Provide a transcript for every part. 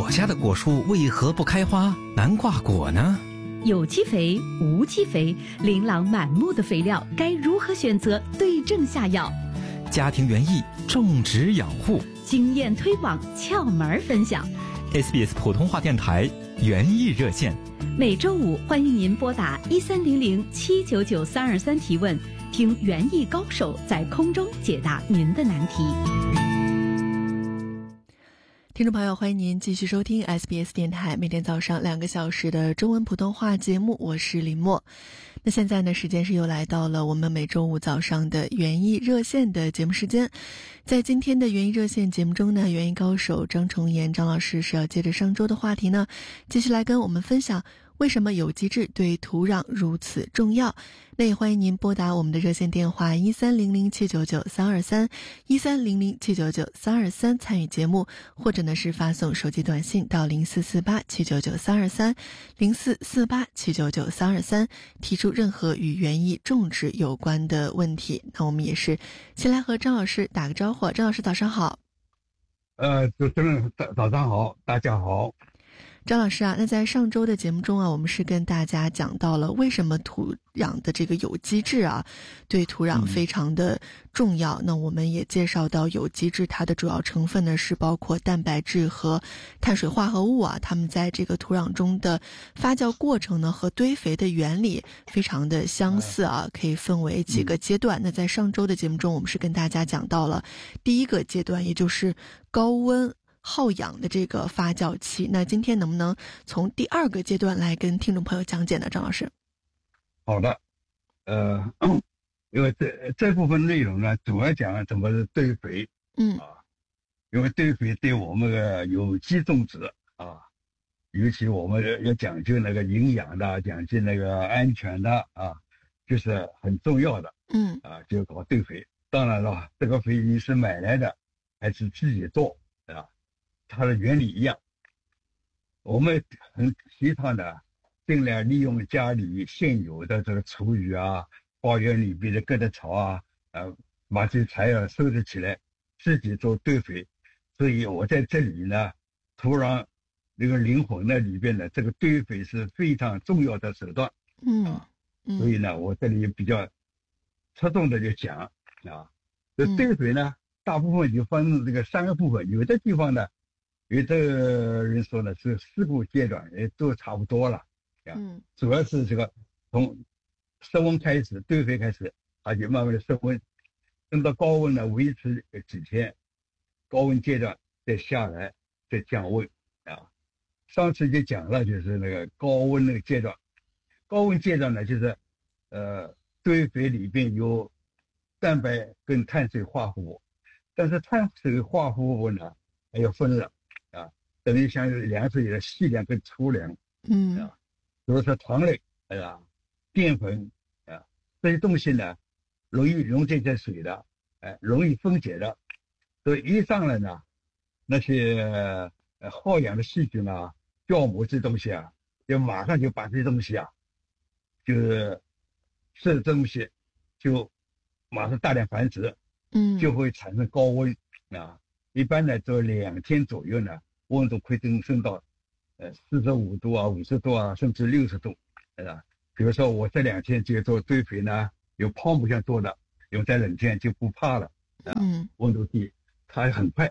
我家的果树为何不开花难挂果呢？ 有机肥、无机肥，琳琅满目的肥料该如何选择，对症下药？ 家庭园艺种植养护经验推广，窍门分享。 SBS 普通话电台园艺热线， 每周五欢迎您拨打1300-799-323提问，听园艺高手在空中解答您的难题。 听众朋友，欢迎您继续收听 SBS 电台每天早上2个小时的中文普通话节目，我是林默。那现在呢，时间是又来到了我们每周五早上的园艺热线的节目时间。在今天的园艺热线节目中呢，园艺高手张崇岩张老师是要接着上周的话题呢，继续来跟我们分享为什么有机质对土壤如此重要。那也欢迎您拨打我们的热线电话1300-799-323 1300-799-323参与节目，或者呢是发送手机短信到0448-799-323 0448-799-323，提出任何与园艺种植有关的问题。那我们也是先来和张老师打个招呼。张老师早上好。 主持人早上好，大家好。 张老师啊，那在上周的节目中啊，我们是跟大家讲到了为什么土壤的这个有机质啊，对土壤非常的重要。那我们也介绍到有机质它的主要成分呢是包括蛋白质和碳水化合物啊，它们在这个土壤中的发酵过程呢和堆肥的原理非常的相似啊，可以分为几个阶段。那在上周的节目中，我们是跟大家讲到了第一个阶段，也就是高温耗氧的这个发酵期。那今天能不能从第二个阶段来跟听众朋友讲解呢，张老师？ 好的，因为这部分内容呢，主要讲怎么堆肥，因为堆肥对我们的有机种植啊，尤其我们要讲究那个营养的，讲究那个安全的啊，就是很重要的，就搞堆肥。当然了，这个肥你是买来的还是自己做啊？它的原理一样，我们很提倡的，尽量利用家里现有的这个厨余啊、花园里边的割的草啊，把这些材料收拾起来，自己做堆肥。所以我在这里呢，土壤那个灵魂的里边的这个堆肥是非常重要的手段。所以呢，我这里比较侧重的就讲啊，这堆肥呢，大部分就分这个3个部分，有的地方呢。有的人说呢是4个阶段，也都差不多了，主要是这个从升温开始，堆肥开始，它就慢慢的升温，等到高温呢维持几天，高温阶段再下来，再降温啊。上次就讲了，就是那个高温那个阶段，高温阶段呢就是堆肥里边有蛋白跟碳水化合物，但是碳水化合物呢还要分了。等于像粮食里的细粮跟粗粮，比如说糖类，淀粉这些东西呢，容易溶解在水的，容易分解的，所以一上来呢，那些耗氧的细菌啊、酵母这东西啊，就马上就把这些东西啊，就是这东西就马上大量繁殖，就会产生高温啊，一般呢做2天左右呢。温度会登升到45度啊、50度啊，甚至60度，比如说我这2天就做堆肥呢，有泡沫像做的，用在冷天就不怕了，温度低，它很快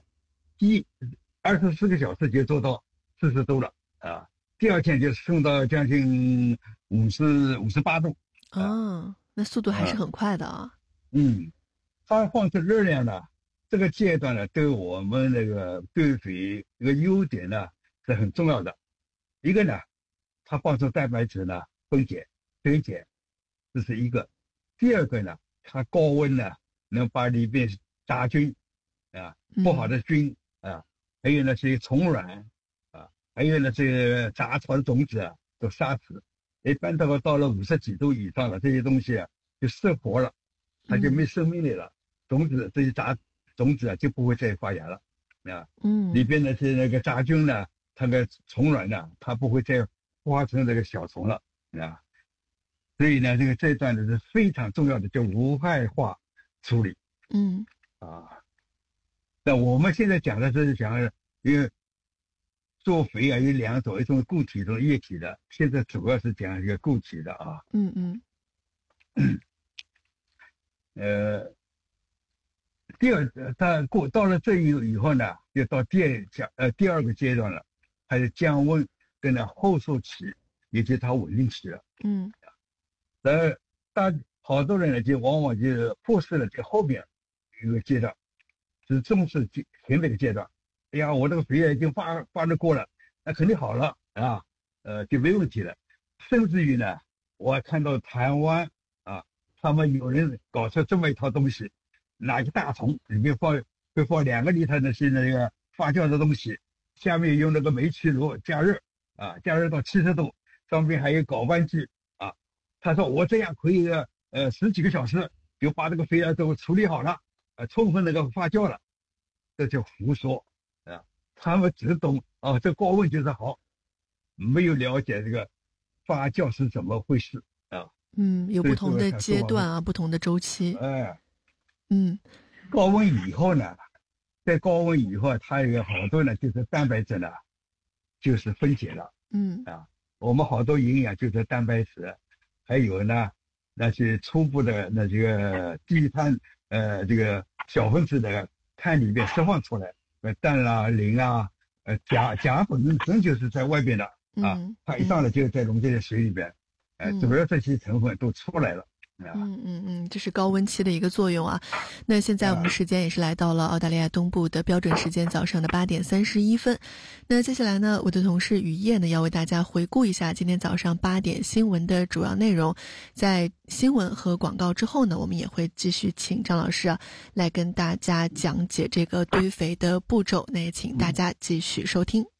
，24个小时就做到40度了啊，第2天就升到将近58度， 那速度还是很快的啊。 它放出热量呢。这个阶段呢，对我们那个堆肥一个优点呢是很重要的。一个呢，它帮助蛋白质呢分解、堆解，这是一个。第二个呢，它高温呢能把里边杂菌不好的菌还有那些虫卵还有那些杂草的种子都杀死。一般到了50几度以上了，这些东西就失活了，它就没生命力了。种子这些种子就不会再发芽了，里边的是那个杂菌呢，它的虫卵呢，它不会再化成这个小虫了，所以呢，这个阶段呢是非常重要的，叫无害化处理。那我们现在讲的是讲，因为做肥啊有两种，一种固体，一种液体的。现在主要是讲一个固体的啊。它到了这以后呢，就到第二个阶段了，还是降温跟那后受期，也就是它稳定期了。好多人呢就往往就忽视了这后面一个阶段，只重视前面的阶段。哎呀，我这个肥已经发得过了，那肯定好了啊，就没问题了。甚至于呢，我还看到台湾啊，他们有人搞出这么一套东西。拿一个大桶，里面会放2个立特的是那个发酵的东西，下面用那个煤气炉加热啊，加热到70度，上面还有搅拌机啊。他说我这样可以10几个小时就把这个肥料都处理好了，充分那个发酵了，这就胡说啊！他们只懂这高温就是好，没有了解这个发酵是怎么回事啊。 有不同的阶段啊，不同的周期。 高温以后呢，在高温以后，它有好多呢，就是蛋白质呢，就是分解了。我们好多营养就是蛋白质，还有呢那些初步的那这个低碳这个小分子的碳里面释放出来，氮啊、磷啊、钾本身就是在外边的啊，它一上来就在溶解在水里边，主要这些成分都出来了。 这是高温期的一个作用啊。那现在我们时间也是来到了澳大利亚东部的标准时间早上的8点31分。那接下来呢，我的同事雨夜呢要为大家回顾一下今天早上8点新闻的主要内容。在新闻和广告之后呢，我们也会继续请张老师来跟大家讲解这个堆肥的步骤。那也请大家继续收听。